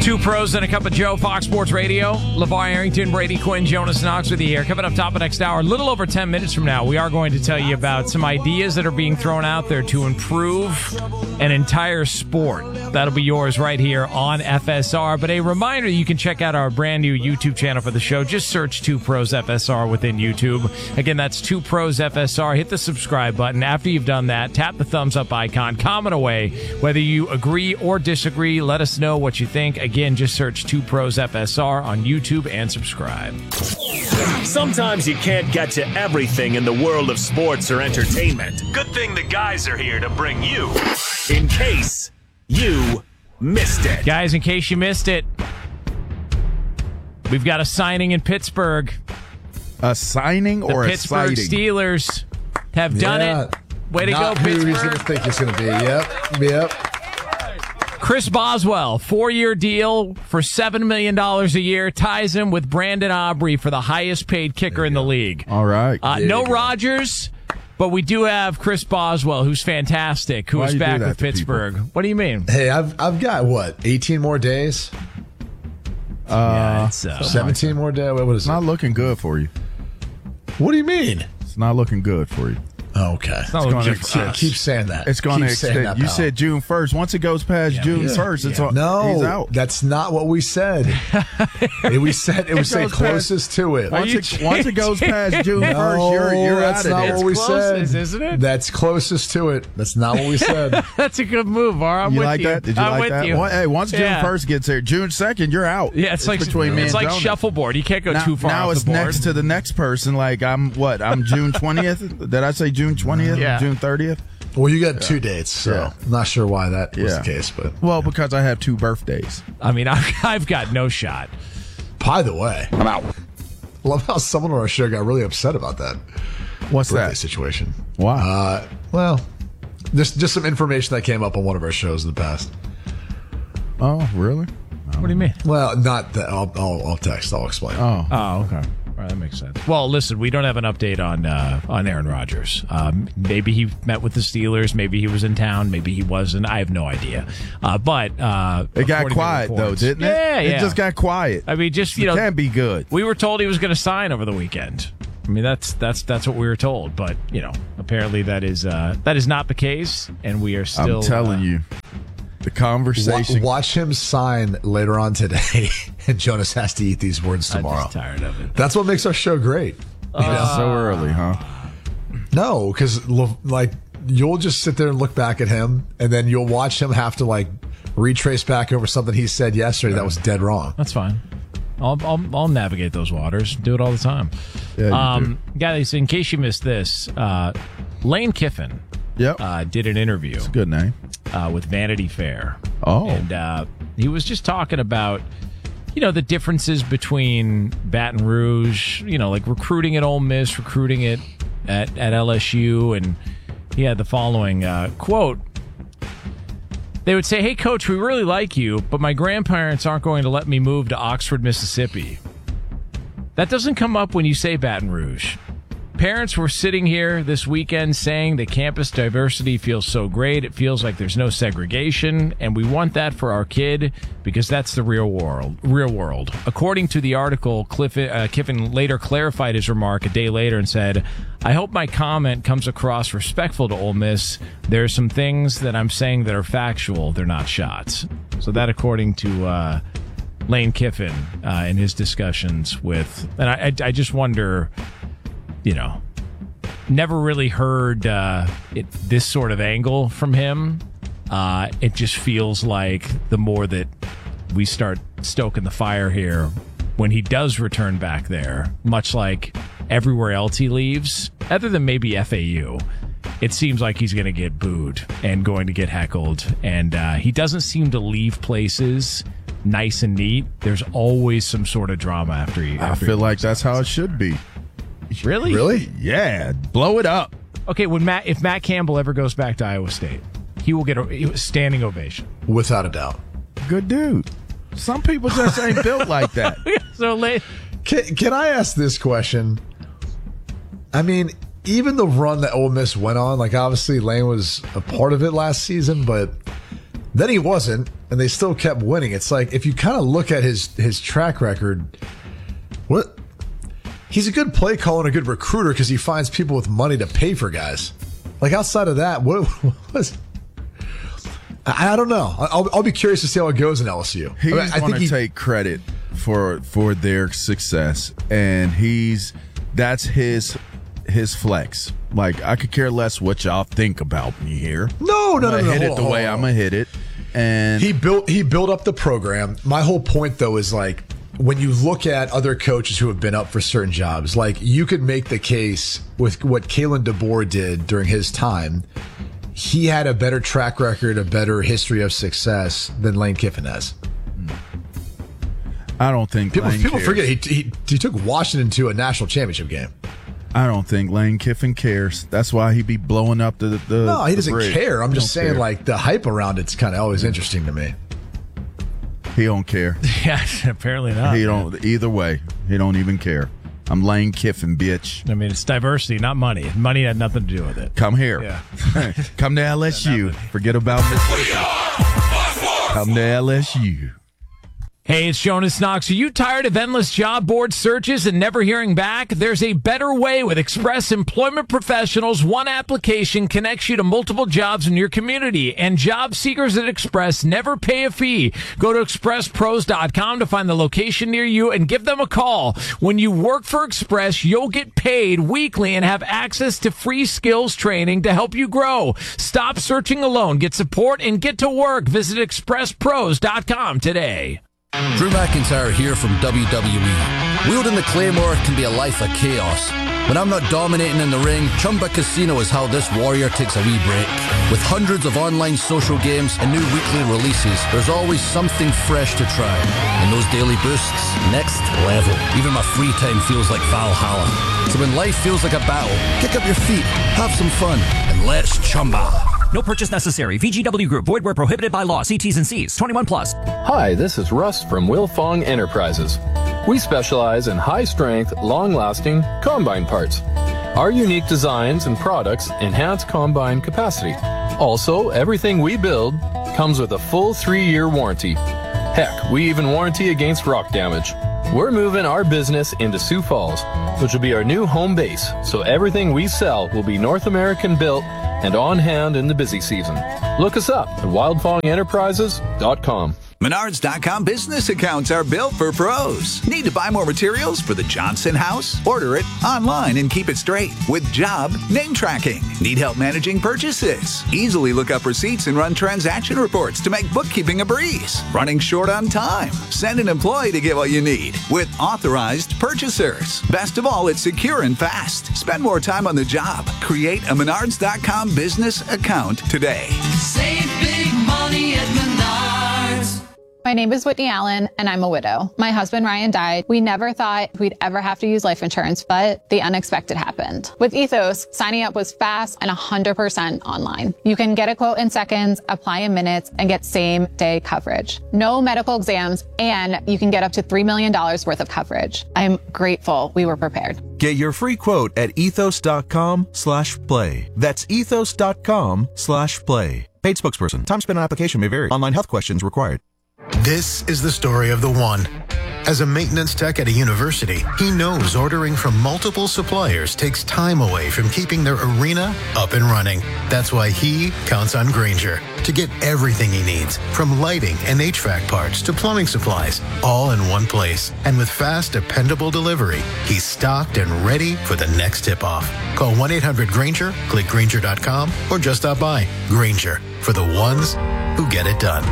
Two pros and a cup of Joe, Fox Sports Radio. LeVar Arrington, Brady Quinn, Jonas Knox with you here. Coming up top of next hour, a little over 10 minutes from now, we are going to tell you about some ideas that are being thrown out there to improve an entire sport. That'll be yours right here on FSR. But a reminder, you can check out our brand new YouTube channel for the show. Just search Two Pros FSR within YouTube. Again, that's Two Pros FSR. Hit the subscribe button. After you've done that, tap the thumbs up icon. Comment away. Whether you agree or disagree, let us know what you think. Again, just search Two Pros FSR on YouTube and subscribe. Sometimes you can't get to everything in the world of sports or entertainment. Good thing the guys are here to bring you in case you missed it. Guys, in case you missed it, we've got a signing in Pittsburgh. A signing or the a Pittsburgh sighting? Steelers have done it. Way to go, Not who he's going Pittsburgh. to think it's going to be. Yep. Chris Boswell, 4-year deal for $7 million a year, ties him with Brandon Aubrey for the highest paid kicker in the league. All right. No Rodgers, but we do have Chris Boswell, who's fantastic, who Why is you do back that with to Pittsburgh. people? What do you mean? Hey, I've got, 18 more days? Yeah, it's, 17 more days? What is It's it? not looking good for you. What do you mean? It's not looking good for you. Okay. not gonna looking extend- for us. Keep saying that. It's going to Keep saying extend. that, You pal. said June 1st. Once it goes past June 1st, it's all, he's No, out. that's not what we said. We said it would say goes past- closest to it. Once it goes past June 1st, No, you're out that's of not there. what we closest, said. isn't it? That's closest to it. That's not what we said. That's a good move, Var. I'm You with like you. that? Did you I'm like with that? you. Hey, once June Yeah. 1st gets there, June 2nd, you're out. Yeah, it's like between me it's and like Jonas. shuffleboard. You can't go too far Now off it's the board. next to the next person. Like I'm June 20th. Did I say June 20th? Yeah. June 30th? Well, you got 2 dates, so Yeah. I'm not sure why that was Yeah. the case. But Well, because I have 2 birthdays. I mean, I've got no shot. by the way, I'm out. love how someone on our show got really upset about that What's birthday that? situation. Why? Well, there's just some information that came up on one of our shows in the past. Oh, really? What do you mean? Well, not that. I'll text. I'll explain. Oh. Oh, okay. All right, that makes sense. Well, listen, we don't have an update on Aaron Rodgers. Maybe he met with the Steelers. Maybe he was in town. Maybe he wasn't. I have no idea. But It got according to quiet though, reports- didn't it? Yeah, yeah. It just got quiet. I mean, just It can't be good. we were told he was going to sign over the weekend. I mean, that's what we were told. But apparently that is not the case, and we are still. I'm telling you, the conversation. Watch him sign later on today, and Jonas has to eat these words I'm tomorrow. just tired of it. That's what makes our show great. so early, huh? No, because like you'll just sit there and look back at him, and then you'll watch him have to like retrace back over something he said yesterday that was dead wrong. That's fine. I'll navigate those waters. Do it all the time. Yeah, you do. Guys, in case you missed this, Lane Kiffin Yep. did an interview Good name. with Vanity Fair. Oh. And he was just talking about, the differences between Baton Rouge, like recruiting at Ole Miss, recruiting it at LSU. And he had the following quote. They would say, "Hey, coach, we really like you, but my grandparents aren't going to let me move to Oxford, Mississippi." That doesn't come up when you say Baton Rouge. Parents were sitting here this weekend saying that campus diversity feels so great. It feels like there's no segregation, and we want that for our kid because that's the real world. According to the article, Kiffin later clarified his remark a day later and said, "I hope my comment comes across respectful to Ole Miss. There are some things that I'm saying that are factual. They're not shots." So that according to Lane Kiffin in his discussions with, and I just wonder, never really heard this sort of angle from him. It just feels like the more that we start stoking the fire here, when he does return back there, much like everywhere else he leaves, other than maybe FAU, it seems like he's going to get booed and going to get heckled. And he doesn't seem to leave places nice and neat. There's always some sort of drama after he. I feel like that's how it should be. Really? Really? Yeah. Blow it up. Okay, if Matt Campbell ever goes back to Iowa State, he will get a standing ovation. Without a doubt. Good dude. Some people just ain't built like that. So late. Can I ask this question? I mean, even the run that Ole Miss went on, like obviously Lane was a part of it last season, but Then he wasn't, and they still kept winning. It's like, if you kind of look at his track record, he's a good play caller and a good recruiter because he finds people with money to pay for guys. Like, outside of that, what was... I don't know. I'll be curious to see how it goes in LSU. He's going to take credit for their success, and that's his flex. Like, I could care less what y'all think about me here. No. Hit it the way I'm gonna hit it, and he built up the program. My whole point, though, is like, when you look at other coaches who have been up for certain jobs, like, you could make the case with what Kalen DeBoer did during his time. He had a better track record, a better history of success than Lane Kiffin has. I don't think people forget he took Washington to a national championship game. I don't think Lane Kiffin cares. That's why he be blowing up the No, he doesn't bridge. care. I'm just saying, care. like, the hype around it's kind of always interesting to me. He don't care. Yeah, apparently not. He don't. Either way, he don't even care. I'm Lane Kiffin, bitch. I mean, it's diversity, not money. Money had nothing to do with it. Come here. Yeah. Come to LSU. Forget about Mississippi. Come to LSU. Hey, it's Jonas Knox. Are you tired of endless job board searches and never hearing back? There's a better way with Express Employment Professionals. One application connects you to multiple jobs in your community, and job seekers at Express never pay a fee. Go to expresspros.com to find the location near you and give them a call. When you work for Express, you'll get paid weekly and have access to free skills training to help you grow. Stop searching alone. Get support and get to work. Visit expresspros.com today. Drew McIntyre here from WWE. Wielding the Claymore can be a life of chaos. When I'm not dominating in the ring, Chumba Casino is how this warrior takes a wee break. With hundreds of online social games and new weekly releases, there's always something fresh to try. And those daily boosts, next level. Even my free time feels like Valhalla. So when life feels like a battle, kick up your feet, have some fun, and let's Chumba. No purchase necessary. VGW Group. Void where prohibited by law. See T's and C's. 21 plus. Hi, this is Russ from Wilfong Enterprises. We specialize in high-strength, long-lasting combine parts. Our unique designs and products enhance combine capacity. Also, everything we build comes with a full 3-year warranty. Heck, we even warranty against rock damage. We're moving our business into Sioux Falls, which will be our new home base, so everything we sell will be North American built and on hand in the busy season. Look us up at wildfongenterprises.com. Menards.com business accounts are built for pros. Need to buy more materials for the Johnson house? Order it online and keep it straight with job name tracking. Need help managing purchases? Easily look up receipts and run transaction reports to make bookkeeping a breeze. Running short on time? Send an employee to get what you need with authorized purchasers. Best of all, it's secure and fast. Spend more time on the job. Create a Menards.com business account today. Save big money at Menards. My name is Whitney Allen, and I'm a widow. My husband, Ryan, died. We never thought we'd ever have to use life insurance, but the unexpected happened. With Ethos, signing up was fast and 100% online. You can get a quote in seconds, apply in minutes, and get same-day coverage. No medical exams, and you can get up to $3 million worth of coverage. I'm grateful we were prepared. Get your free quote at ethos.com/play. That's ethos.com/play. Paid spokesperson. Time spent on application may vary. Online health questions required. This is the story of the one. As a maintenance tech at a university, he knows ordering from multiple suppliers takes time away from keeping their arena up and running. That's why he counts on Grainger to get everything he needs, from lighting and HVAC parts to plumbing supplies, all in one place. And with fast, dependable delivery, he's stocked and ready for the next tip-off. Call 1-800-GRAINGER, click Grainger.com, or just stop by. Grainger, for the ones who get it done.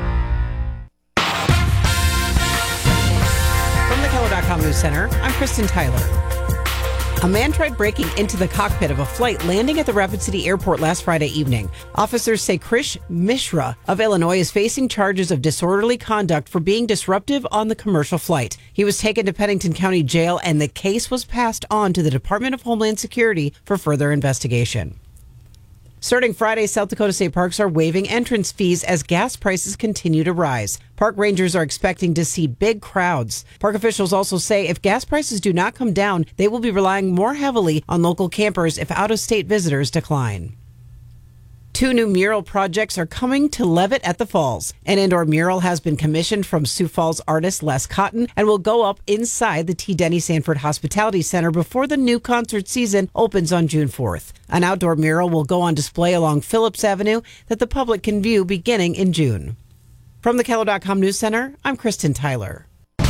Keller.com News Center, I'm Kristen Tyler. A man tried breaking into the cockpit of a flight landing at the Rapid City Airport last Friday evening. Officers say Krish Mishra of Illinois is facing charges of disorderly conduct for being disruptive on the commercial flight. He was taken to Pennington County Jail, and the case was passed on to the Department of Homeland Security for further investigation. Starting Friday, South Dakota State Parks are waiving entrance fees as gas prices continue to rise. Park rangers are expecting to see big crowds. Park officials also say if gas prices do not come down, they will be relying more heavily on local campers if out-of-state visitors decline. 2 new mural projects are coming to Levitt at the Falls. An indoor mural has been commissioned from Sioux Falls artist Les Cotton and will go up inside the T. Denny Sanford Hospitality Center before the new concert season opens on June 4th. An outdoor mural will go on display along Phillips Avenue that the public can view beginning in June. From the Keller.com News Center, I'm Kristen Tyler.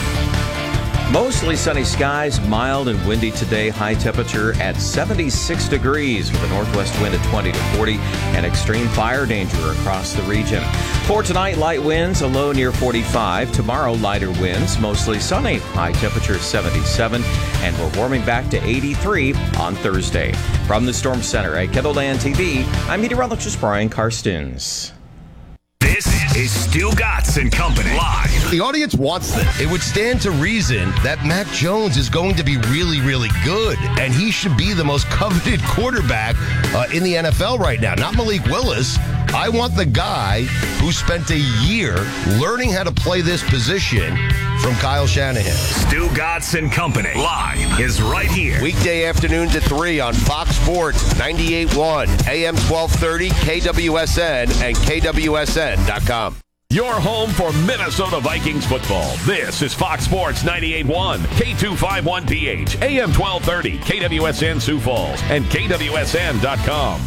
Mostly sunny skies, mild and windy today. High temperature at 76 degrees with a northwest wind at 20 to 40 and extreme fire danger across the region. For tonight, light winds, a low near 45. Tomorrow, lighter winds, mostly sunny. High temperature 77 and we're warming back to 83 on Thursday. From the Storm Center at KENDLLAND TV, I'm meteorologist Brian Karstens. This is Stu Gatz and Company live. The audience wants this. It would stand to reason that Mac Jones is going to be really, really good, and he should be the most coveted quarterback in the NFL right now. Not Malik Willis. I want the guy who spent a year learning how to play this position from Kyle Shanahan. Stu Gatz and Company live is right here. Weekday afternoons at 3 on Fox Sports 98.1, AM 1230, KWSN, and KWSN.com. Your home for Minnesota Vikings football. This is Fox Sports 98.1, K251PH, AM 1230, KWSN Sioux Falls, and KWSN.com.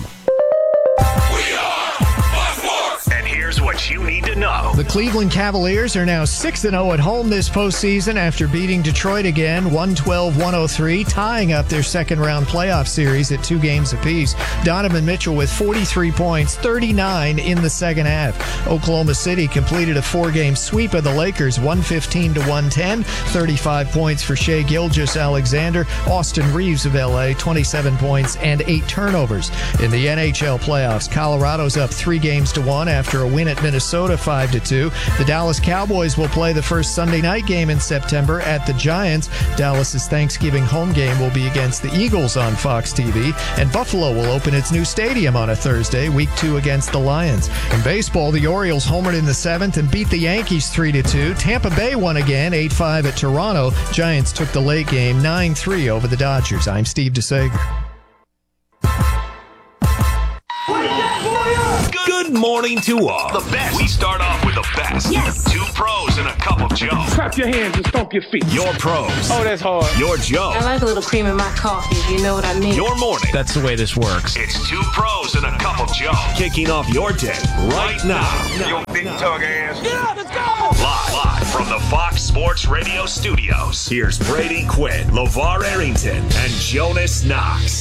We are Fox Sports. And here's what you need to know. The Cleveland Cavaliers are now 6-0 at home this postseason after beating Detroit again, 112-103, tying up their second-round playoff series at 2 games apiece. Donovan Mitchell with 43 points, 39 in the second half. Oklahoma City completed a 4-game sweep of the Lakers, 115-110, 35 points for Shai Gilgeous-Alexander. Austin Reeves of L.A., 27 points and 8 turnovers. In the NHL playoffs, Colorado's up 3-1 after a win at Minnesota 5-2. The Dallas Cowboys will play the first Sunday night game in September at the Giants. Dallas's Thanksgiving home game will be against the Eagles on Fox TV, and Buffalo will open its new stadium on a Thursday, week 2 against the Lions. In baseball, the Orioles homered in the 7th and beat the Yankees 3-2. Tampa Bay won again, 8-5 at Toronto. Giants took the late game 9-3 over the Dodgers. I'm Steve DeSager. Good morning to all. The best. We start off with the best. Yes. 2 pros and a cup of Joe. Clap your hands and stomp your feet. Your pros. Oh, that's hard. Your Joe. I like a little cream in my coffee, if you know what I mean. Your morning. That's the way this works. It's 2 pros and a cup of Joe. Kicking off your day right now. Your big tongue ass. Yeah, let's go. Live from the Fox Sports Radio studios. Here's Brady Quinn, LeVar Arrington, and Jonas Knox.